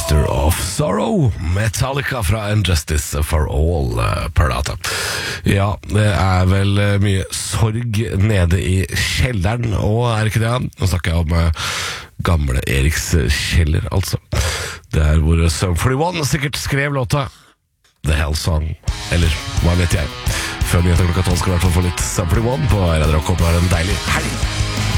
Master of Sorrow, Metallica fra Injustice for All per data. Ja, det vel mye sorg nede i kjelleren, og det ikke det? Nå snakker jeg om gamle Eriks kjeller, altså. Det hvor Sum 41 sikkert skrev låta The Hell Song, eller hva vet jeg. Før nyheter klokka 12 skal vi i hvert fall få litt Sum 41 på Radio Rock. Håper det en deilig helg.